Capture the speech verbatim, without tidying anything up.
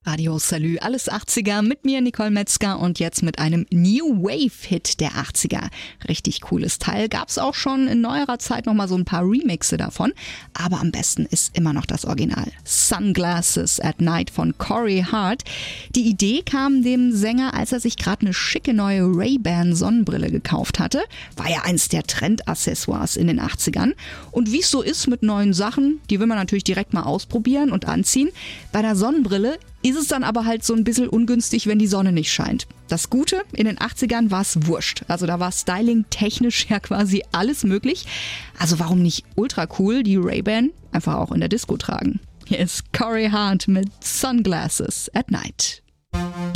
Radio Salü, alles achtziger mit mir Nicole Metzger und jetzt mit einem New Wave Hit der achtziger. Richtig cooles Teil, gab's auch schon in neuerer Zeit nochmal so ein paar Remixe davon, aber am besten ist immer noch das Original. Sunglasses at Night von Corey Hart. Die Idee kam dem Sänger, als er sich gerade eine schicke neue Ray-Ban Sonnenbrille gekauft hatte. War ja eins der Trendaccessoires in den achtzigern. Und wie es so ist mit neuen Sachen, die will man natürlich direkt mal ausprobieren und anziehen. Bei der Sonnenbrille ist es dann aber halt so ein bisschen ungünstig, wenn die Sonne nicht scheint. Das Gute, in den achtzigern war es wurscht. Also da war Styling technisch ja quasi alles möglich. Also warum nicht ultra cool die Ray-Ban einfach auch in der Disco tragen? Hier ist Corey Hart mit Sunglasses at Night.